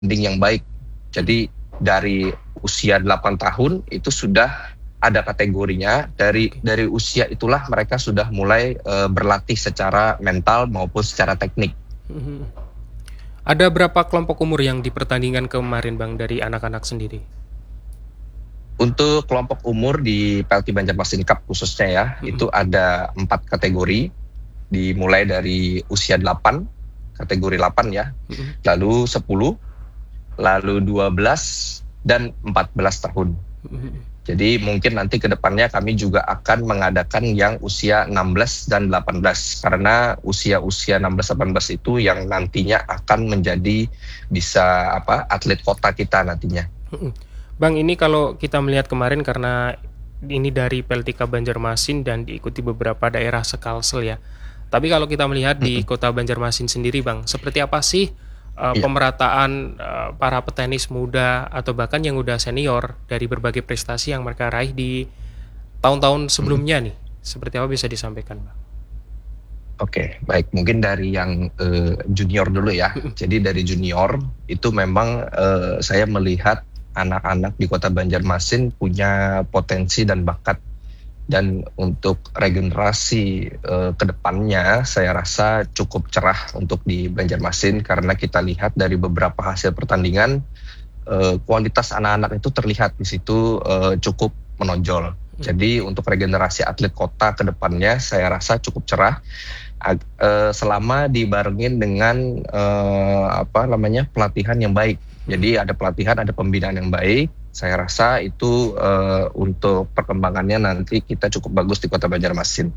tanding yang baik. Jadi dari usia 8 tahun itu sudah ada kategorinya. Dari usia itulah mereka sudah mulai berlatih secara mental maupun secara teknik. Ada berapa kelompok umur yang dipertandingkan kemarin Bang dari anak-anak sendiri? Untuk kelompok umur di PLT Banjarmasin Cup khususnya ya, itu ada 4 kategori, dimulai dari usia 8, kategori 8 ya, lalu 10, lalu 12, dan 14 tahun. Jadi mungkin nanti ke depannya kami juga akan mengadakan yang usia 16 dan 18, karena usia-usia 16-18 itu yang nantinya akan menjadi bisa atlet kota kita nantinya. Bang, ini kalau kita melihat kemarin karena ini dari PLTK Banjarmasin dan diikuti beberapa daerah sekalsel ya. Tapi kalau kita melihat di kota Banjarmasin sendiri Bang, seperti apa sih pemerataan para petenis muda atau bahkan yang udah senior dari berbagai prestasi yang mereka raih di tahun-tahun sebelumnya nih? Seperti apa bisa disampaikan Bang? Oke, baik. Mungkin dari yang junior dulu ya. Jadi dari junior itu memang saya melihat anak-anak di kota Banjarmasin punya potensi dan bakat, dan untuk regenerasi ke depannya saya rasa cukup cerah untuk di Banjarmasin, karena kita lihat dari beberapa hasil pertandingan kualitas anak-anak itu terlihat di situ cukup menonjol. Jadi untuk regenerasi atlet kota ke depannya saya rasa cukup cerah selama dibarengin dengan pelatihan yang baik. Jadi ada pelatihan, ada pembinaan yang baik. Saya rasa itu untuk perkembangannya nanti kita cukup bagus di kota Banjarmasin.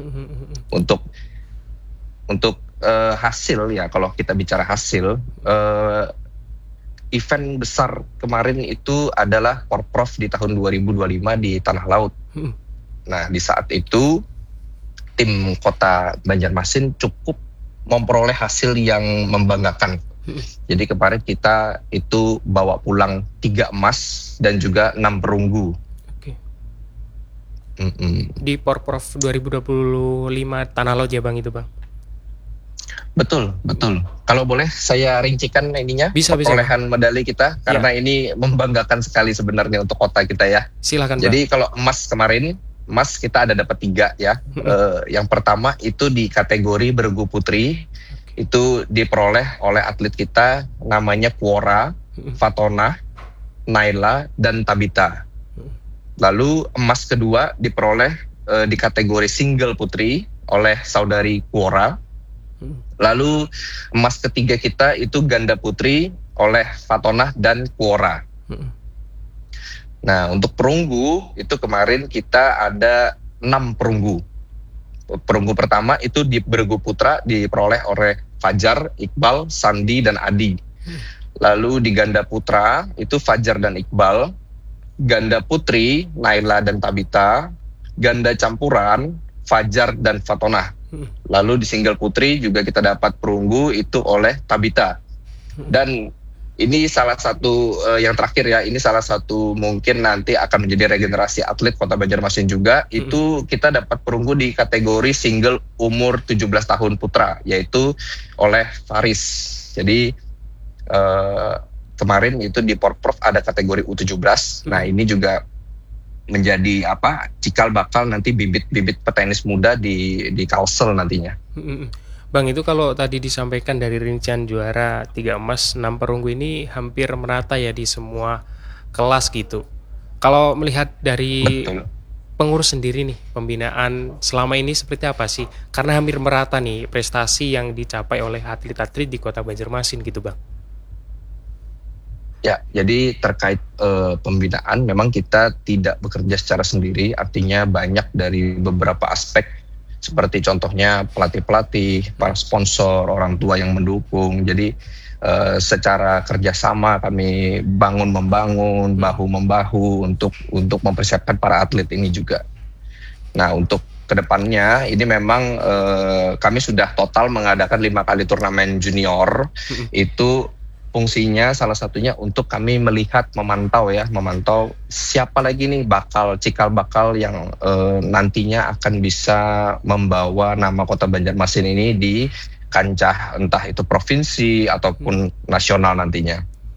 Untuk hasil ya, kalau kita bicara hasil, event besar kemarin itu adalah Porprov di tahun 2025 di Tanah Laut. Nah di saat itu tim kota Banjarmasin cukup memperoleh hasil yang membanggakan. Jadi kemarin kita itu bawa pulang 3 emas dan juga 6 perunggu. Oke. Di Porprov 2025 Tanah Laut ya Bang itu Bang? Betul. Kalau boleh saya rincikan ininya, perolehan medali kita, karena ini membanggakan sekali sebenarnya untuk kota kita ya. Silakan Jadi Bang. kalau emas kemarin, kita ada dapat 3 ya. Yang pertama itu di kategori bergu putri, itu diperoleh oleh atlet kita namanya Quora, Fatona, Naila, dan Tabita. Lalu emas kedua diperoleh di kategori single putri oleh saudari Quora. Lalu emas ketiga kita itu ganda putri oleh Fatona dan Quora. Nah untuk perunggu itu kemarin kita ada 6 perunggu. Perunggu pertama itu di bergu putra diperoleh oleh Fajar, Iqbal, Sandi, dan Adi. Lalu di ganda putra itu Fajar dan Iqbal. Ganda putri Naila dan Tabita. Ganda campuran Fajar dan Fatona. Lalu di single putri juga kita dapat perunggu itu oleh Tabita. Dan ini salah satu yang terakhir ya, ini salah satu mungkin nanti akan menjadi regenerasi atlet kota Banjarmasin juga. Itu kita dapat perunggu di kategori single umur 17 tahun putra, yaitu oleh Faris. Jadi kemarin itu di Porprov ada kategori U17. Nah ini juga menjadi cikal bakal nanti bibit-bibit petenis muda di Kalsel nantinya. Bang, itu kalau tadi disampaikan dari rincian juara 3 emas 6 perunggu ini hampir merata ya di semua kelas gitu. Kalau melihat dari pengurus sendiri nih, pembinaan selama ini seperti apa sih? Karena hampir merata nih prestasi yang dicapai oleh atlet-atlet di kota Banjarmasin gitu Bang. Ya, jadi terkait pembinaan memang kita tidak bekerja secara sendiri, artinya banyak dari beberapa aspek. Seperti contohnya pelatih-pelatih, para sponsor, orang tua yang mendukung. Jadi secara kerjasama kami membangun bahu-membahu untuk mempersiapkan para atlet ini juga. Nah untuk kedepannya ini memang kami sudah total mengadakan 5 kali turnamen junior. Itu fungsinya salah satunya untuk kami melihat, memantau siapa lagi nih cikal bakal yang nantinya akan bisa membawa nama kota Banjarmasin ini di kancah entah itu provinsi ataupun nasional nantinya.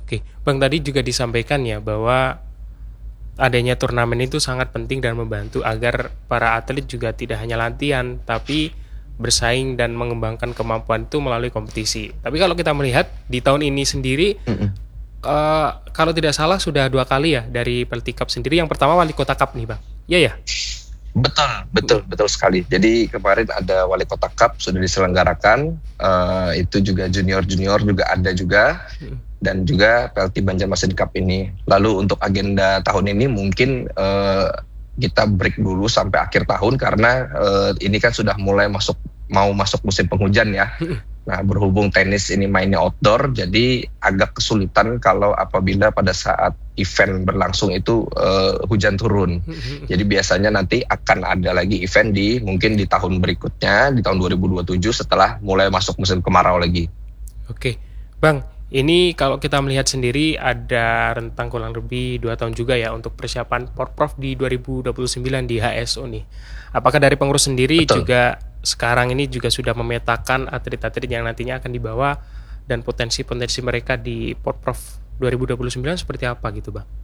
Oke, Bang tadi juga disampaikan ya bahwa adanya turnamen itu sangat penting dan membantu agar para atlet juga tidak hanya latihan tapi bersaing dan mengembangkan kemampuan itu melalui kompetisi. Tapi kalau kita melihat di tahun ini sendiri, Mm-mm. kalau tidak salah sudah 2 kali ya dari Pelti Cup sendiri. Yang pertama Wali Kota Cup nih bang. Iya ya. Betul, betul, betul sekali. Jadi kemarin ada Wali Kota Cup sudah diselenggarakan, itu juga junior-junior juga ada juga, dan juga PLT Banjarmasin Cup ini. Lalu untuk agenda tahun ini mungkin kita break dulu sampai akhir tahun karena ini kan sudah mulai mau masuk musim penghujan ya. Nah, berhubung tenis ini mainnya outdoor, jadi agak kesulitan kalau apabila pada saat event berlangsung itu hujan turun. Jadi biasanya nanti akan ada lagi event mungkin di tahun berikutnya, di tahun 2027 setelah mulai masuk musim kemarau lagi. Oke, Bang. Ini kalau kita melihat sendiri ada rentang kurang lebih 2 tahun juga ya untuk persiapan Porprov di 2029 di HSO nih. Apakah dari pengurus sendiri Betul. juga sekarang ini juga sudah memetakan atlet-atlet yang nantinya akan dibawa dan potensi-potensi mereka di Porprov 2029 seperti apa gitu Bang?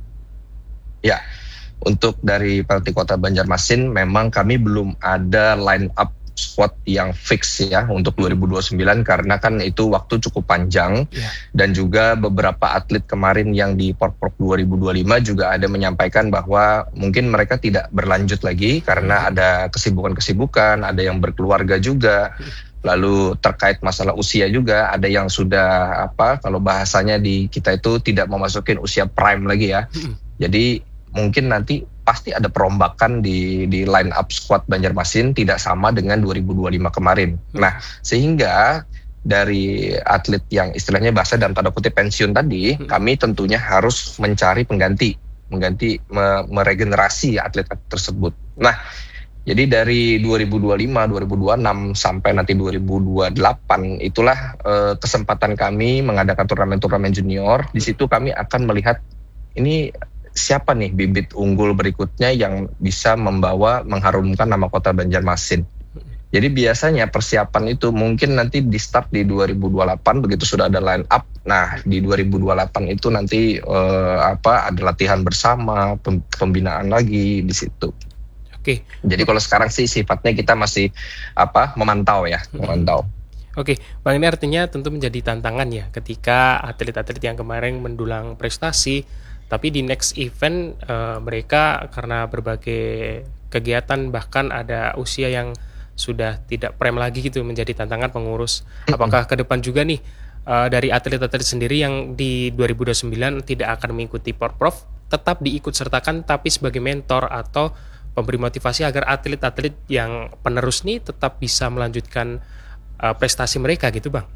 Ya, untuk dari PLT Kota Banjarmasin memang kami belum ada line up squad yang fix ya untuk 2029 karena kan itu waktu cukup panjang. Iya. Dan juga beberapa atlet kemarin yang di Porprov 2025 juga ada menyampaikan bahwa mungkin mereka tidak berlanjut lagi karena ada kesibukan-kesibukan, ada yang berkeluarga juga. Lalu terkait masalah usia juga ada yang sudah kalau bahasanya di kita itu tidak memasukin usia prime lagi ya. Jadi mungkin nanti pasti ada perombakan di line up squad Banjarmasin tidak sama dengan 2025 kemarin. Nah, sehingga dari atlet yang istilahnya bahasa dalam tanda kutip pensiun tadi, kami tentunya harus mencari pengganti, meregenerasi atlet tersebut. Nah, jadi dari 2025, 2026 sampai nanti 2028 itulah kesempatan kami mengadakan turnamen-turnamen junior. Di situ kami akan melihat ini siapa nih bibit unggul berikutnya yang bisa mengharumkan nama Kota Banjarmasin. Jadi biasanya persiapan itu mungkin nanti di start di 2028 begitu sudah ada line up. Nah, di 2028 itu nanti ada latihan bersama, pembinaan lagi di situ. Oke. Jadi kalau sekarang sih sifatnya kita masih memantau ya, memantau. Oke, Bang, ini artinya tentu menjadi tantangan ya ketika atlet-atlet yang kemarin mendulang prestasi, tapi di next event mereka karena berbagai kegiatan bahkan ada usia yang sudah tidak prem lagi gitu menjadi tantangan pengurus. Apakah ke depan juga nih dari atlet-atlet sendiri yang di 2029 tidak akan mengikuti Porprov tetap diikut sertakan tapi sebagai mentor atau pemberi motivasi agar atlet-atlet yang penerus nih tetap bisa melanjutkan prestasi mereka gitu Bang?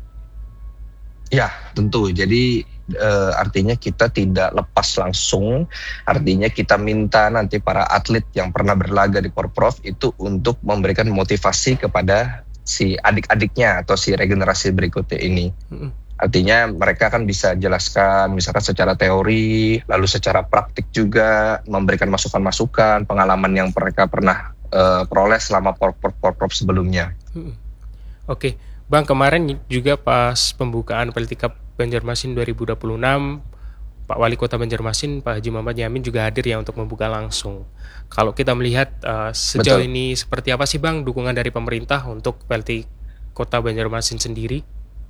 Ya, tentu. Jadi artinya kita tidak lepas langsung. Artinya kita minta nanti para atlet yang pernah berlaga di Porprov itu untuk memberikan motivasi kepada si adik-adiknya atau si regenerasi berikutnya ini. Artinya mereka kan bisa jelaskan misalkan secara teori, lalu secara praktik juga memberikan masukan-masukan, pengalaman yang mereka pernah peroleh selama Porprov sebelumnya. Oke. Bang, kemarin juga pas pembukaan PLT Cup Banjarmasin 2026, Pak Wali Kota Banjarmasin, Pak Haji Muhammad Yamin juga hadir ya untuk membuka langsung. Kalau kita melihat sejauh Betul. ini seperti apa sih Bang dukungan dari pemerintah untuk PLT Kota Banjarmasin sendiri?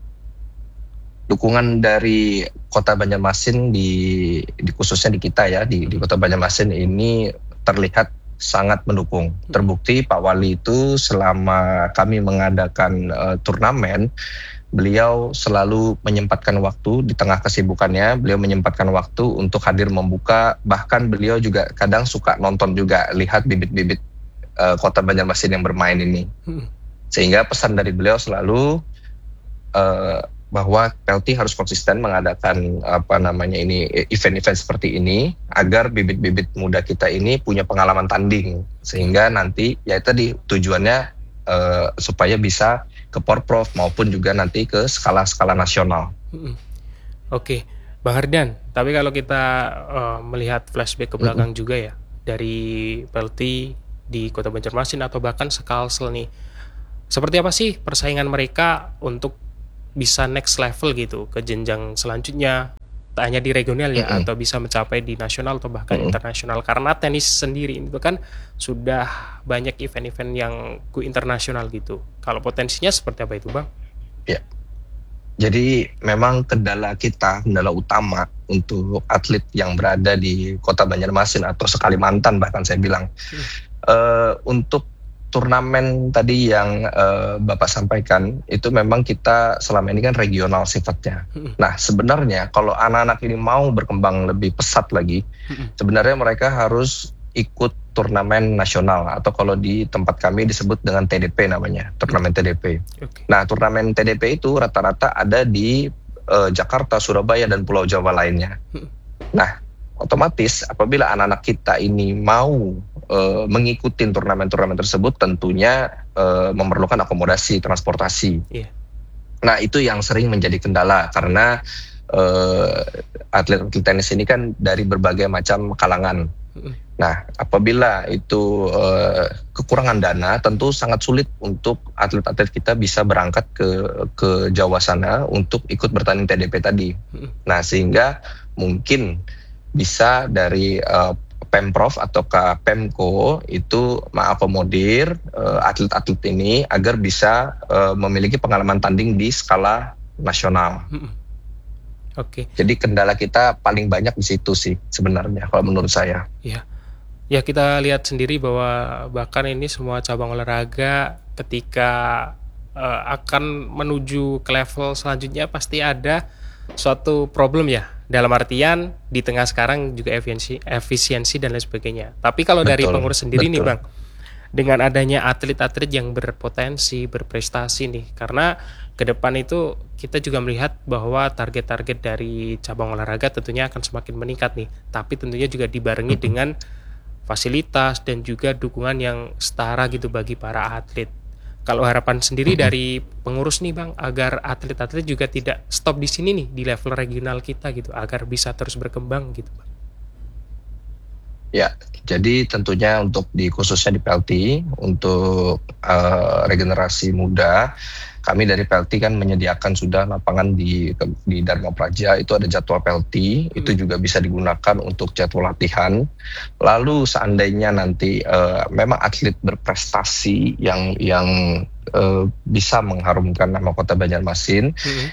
Dukungan dari Kota Banjarmasin di khususnya di kita ya di Kota Banjarmasin ini terlihat sangat mendukung. Terbukti Pak Wali itu selama kami mengadakan turnamen, beliau selalu menyempatkan waktu di tengah kesibukannya, beliau menyempatkan waktu untuk hadir membuka, bahkan beliau juga kadang suka nonton juga, lihat bibit-bibit Kota Banjarmasin yang bermain ini. Sehingga pesan dari beliau selalu bahwa PLT harus konsisten mengadakan event-event seperti ini agar bibit-bibit muda kita ini punya pengalaman tanding sehingga nanti ya tadi tujuannya supaya bisa ke Porprov maupun juga nanti ke skala-skala nasional. Oke, Bang Hardan, tapi kalau kita melihat flashback ke belakang juga ya dari PLT di Kota Banjarmasin atau bahkan Sekalsel nih, seperti apa sih persaingan mereka untuk bisa next level gitu ke jenjang selanjutnya, tak hanya di regional ya, Mm-mm. atau bisa mencapai di nasional atau bahkan Mm-mm. internasional. Karena tenis sendiri itu kan sudah banyak event-event yang go internasional gitu. Kalau potensinya seperti apa itu, Bang? Ya. Jadi memang kendala utama untuk atlet yang berada di Kota Banjarmasin atau Sekalimantan bahkan saya bilang, Hmm. untuk turnamen tadi yang Bapak sampaikan itu memang kita selama ini kan regional sifatnya. Hmm. Nah, sebenarnya kalau anak-anak ini mau berkembang lebih pesat lagi, Hmm. sebenarnya mereka harus ikut turnamen nasional atau kalau di tempat kami disebut dengan TDP namanya, turnamen TDP. Oke. Nah, turnamen TDP itu rata-rata ada di Jakarta, Surabaya, dan Pulau Jawa lainnya. Hmm. Nah, otomatis apabila anak-anak kita ini mau mengikuti turnamen-turnamen tersebut, tentunya memerlukan akomodasi, transportasi. Iya. Nah, itu yang sering menjadi kendala karena atlet-atlet tenis ini kan dari berbagai macam kalangan. Hmm. Nah, apabila itu kekurangan dana, tentu sangat sulit untuk atlet-atlet kita bisa berangkat ke Jawa sana untuk ikut bertanding TDP tadi. Hmm. Nah, sehingga mungkin bisa dari Pemprov atau Pemko itu mengakomodir atlet-atlet ini agar bisa memiliki pengalaman tanding di skala nasional. Hmm. Oke. Jadi kendala kita paling banyak di situ sih sebenarnya kalau menurut saya. Iya. Ya, kita lihat sendiri bahwa bahkan ini semua cabang olahraga ketika akan menuju ke level selanjutnya pasti ada suatu problem ya. Dalam artian di tengah sekarang juga efisiensi dan lain sebagainya. Tapi kalau dari Betul, pengurus sendiri nih betul. Bang, dengan adanya atlet-atlet yang berpotensi, berprestasi nih, karena ke depan itu kita juga melihat bahwa target-target dari cabang olahraga tentunya akan semakin meningkat nih. Tapi tentunya juga dibarengi dengan fasilitas dan juga dukungan yang setara gitu bagi para atlet. Kalau harapan sendiri dari pengurus nih Bang, agar atlet-atlet juga tidak stop di sini nih di level regional kita gitu, agar bisa terus berkembang gitu Bang. Ya, jadi tentunya untuk khususnya di PLT untuk regenerasi muda, kami dari PLT kan menyediakan sudah lapangan di Dharma Praja, itu ada jadwal PLT, itu juga bisa digunakan untuk jadwal latihan. Lalu seandainya nanti memang atlet berprestasi yang bisa mengharumkan nama Kota Banjarmasin,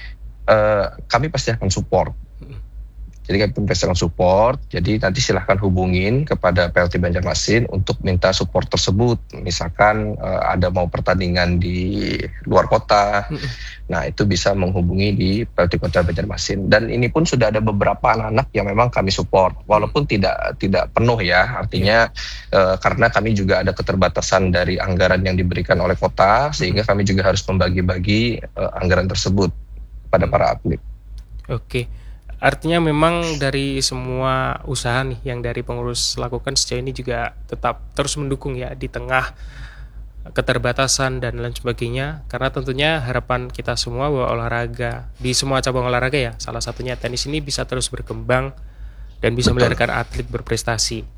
kami pasti akan support. Jadi kami pasti akan support. Jadi nanti silahkan hubungin kepada PLT Banjarmasin untuk minta support tersebut. Misalkan ada mau pertandingan di luar kota, nah itu bisa menghubungi di PLT Kota Banjarmasin. Dan ini pun sudah ada beberapa anak-anak yang memang kami support, walaupun tidak penuh ya. Artinya karena kami juga ada keterbatasan dari anggaran yang diberikan oleh kota, sehingga kami juga harus membagi-bagi anggaran tersebut pada para atlet. Oke. Artinya memang dari semua usaha nih yang dari pengurus lakukan sejauh ini juga tetap terus mendukung ya di tengah keterbatasan dan lain sebagainya, karena tentunya harapan kita semua bahwa olahraga di semua cabang olahraga ya, salah satunya tenis ini bisa terus berkembang dan bisa melahirkan atlet berprestasi.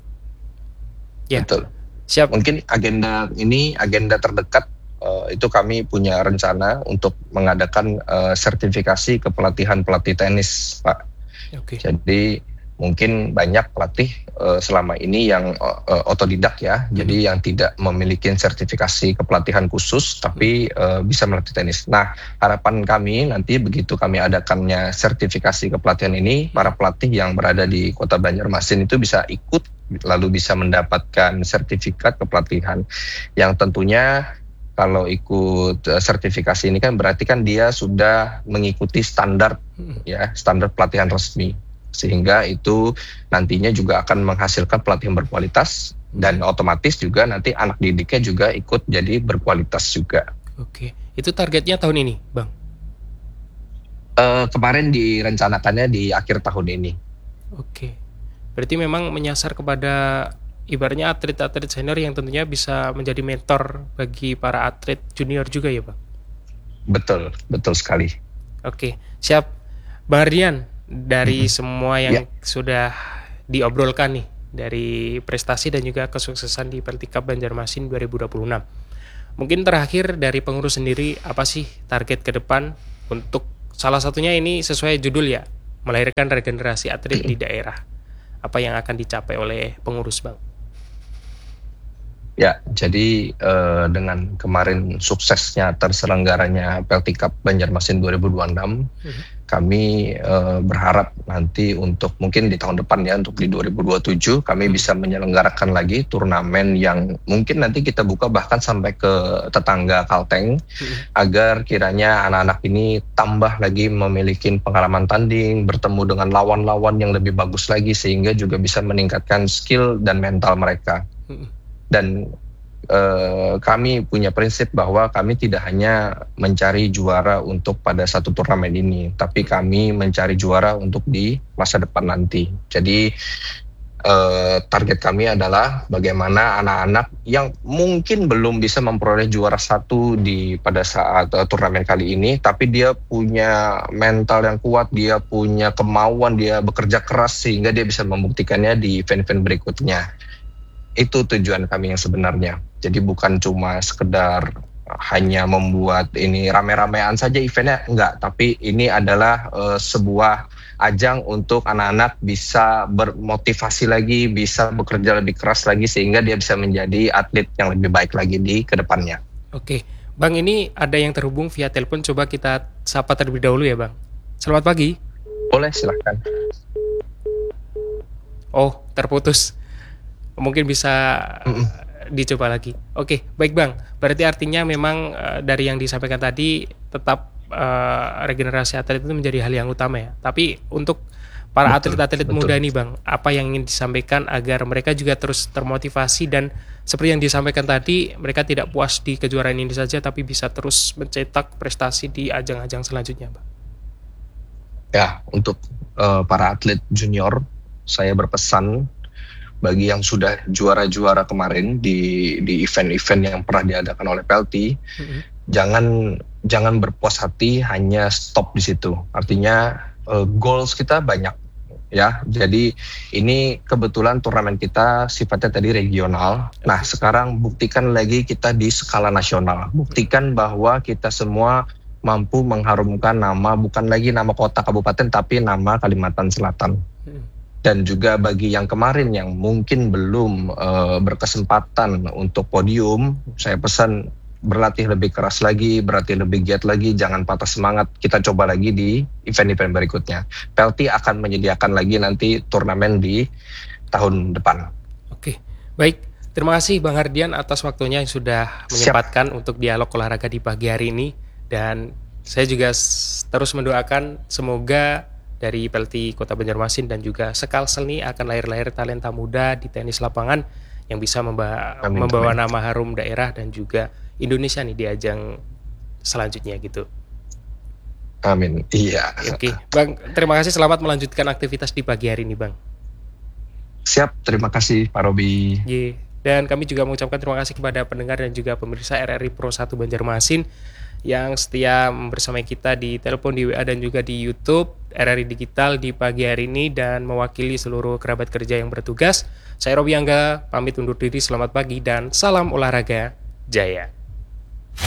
Ya. Betul. Siap. Mungkin agenda terdekat itu kami punya rencana untuk mengadakan sertifikasi kepelatihan pelatih tenis, Pak. Oke. Jadi mungkin banyak pelatih selama ini yang otodidak ya, jadi yang tidak memiliki sertifikasi kepelatihan khusus tapi bisa melatih tenis. Nah, harapan kami nanti begitu kami adakannya sertifikasi kepelatihan ini, para pelatih yang berada di Kota Banjarmasin itu bisa ikut lalu bisa mendapatkan sertifikat kepelatihan yang tentunya kalau ikut sertifikasi ini kan berarti kan dia sudah mengikuti standar ya, standar pelatihan resmi, sehingga itu nantinya juga akan menghasilkan pelatih yang berkualitas dan otomatis juga nanti anak didiknya juga ikut jadi berkualitas juga. Oke, itu targetnya tahun ini, Bang? Kemarin direncanakannya di akhir tahun ini. Oke, berarti memang menyasar kepada ibaratnya atlet-atlet senior yang tentunya bisa menjadi mentor bagi para atlet junior juga ya, Bang? Betul sekali. Oke, siap. Bang Ardian, dari semua yang sudah diobrolkan nih, dari prestasi dan juga kesuksesan di PLT Cup Banjarmasin 2026. Mungkin terakhir dari pengurus sendiri, apa sih target ke depan untuk salah satunya ini sesuai judul ya, melahirkan regenerasi atlet di daerah. Apa yang akan dicapai oleh pengurus, Bang? Ya, jadi dengan kemarin suksesnya terselenggaranya Pelti Cup Banjarmasin 2026, kami berharap nanti untuk mungkin di tahun depan ya, untuk di 2027 kami bisa menyelenggarakan lagi turnamen yang mungkin nanti kita buka bahkan sampai ke tetangga Kalteng, agar kiranya anak-anak ini tambah lagi memiliki pengalaman tanding, bertemu dengan lawan-lawan yang lebih bagus lagi, sehingga juga bisa meningkatkan skill dan mental mereka. Dan kami punya prinsip bahwa kami tidak hanya mencari juara untuk pada satu turnamen ini, tapi kami mencari juara untuk di masa depan nanti. Jadi target kami adalah bagaimana anak-anak yang mungkin belum bisa memperoleh juara satu pada saat turnamen kali ini, tapi dia punya mental yang kuat, dia punya kemauan, dia bekerja keras sehingga dia bisa membuktikannya di event-event berikutnya. Itu tujuan kami yang sebenarnya. Jadi bukan cuma sekedar hanya membuat ini rame-ramean saja eventnya, enggak. Tapi ini adalah sebuah ajang untuk anak-anak bisa bermotivasi lagi, bisa bekerja lebih keras lagi, sehingga dia bisa menjadi atlet yang lebih baik lagi di kedepannya. Oke, Bang, ini ada yang terhubung via telepon. Coba kita sapa terlebih dahulu ya, Bang. Selamat pagi. Boleh, silahkan. Oh, terputus. Mungkin bisa dicoba lagi. Oke, baik Bang. Berarti artinya memang dari yang disampaikan tadi tetap regenerasi atlet itu menjadi hal yang utama ya. Tapi untuk para atlet-atlet muda nih Bang, apa yang ingin disampaikan agar mereka juga terus termotivasi dan seperti yang disampaikan tadi, mereka tidak puas di kejuaraan ini saja tapi bisa terus mencetak prestasi di ajang-ajang selanjutnya, Bang. Ya, untuk para atlet junior, saya berpesan bagi yang sudah juara-juara kemarin di event-event yang pernah diadakan oleh Pelti, jangan berpuas hati hanya stop di situ. Artinya goals kita banyak ya. Jadi ini kebetulan turnamen kita sifatnya tadi regional. Nah, sekarang buktikan lagi kita di skala nasional. Buktikan bahwa kita semua mampu mengharumkan nama, bukan lagi nama kota kabupaten tapi nama Kalimantan Selatan. Dan juga bagi yang kemarin yang mungkin belum berkesempatan untuk podium, saya pesan berlatih lebih keras lagi, berlatih lebih giat lagi, jangan patah semangat. Kita coba lagi di event-event berikutnya. Pelti akan menyediakan lagi nanti turnamen di tahun depan. Oke, baik. Terima kasih Bang Hardian atas waktunya yang sudah menyempatkan untuk dialog olahraga di pagi hari ini. Dan saya juga terus mendoakan semoga dari Pelti Kota Banjarmasin dan juga Sekalsel ini akan lahir-lahir talenta muda di tenis lapangan yang bisa membawa nama harum daerah dan juga Indonesia nih di ajang selanjutnya gitu. Amin. Iya. Oke, Bang, terima kasih. Selamat melanjutkan aktivitas di pagi hari ini, Bang. Siap, terima kasih Pak Robi. Dan kami juga mengucapkan terima kasih kepada pendengar dan juga pemirsa RRI Pro 1 Banjarmasin yang setia bersama kita di telepon, di WA dan juga di YouTube RRI Digital di pagi hari ini, dan mewakili seluruh kerabat kerja yang bertugas. Saya Robi Angga, pamit undur diri, selamat pagi dan salam olahraga jaya.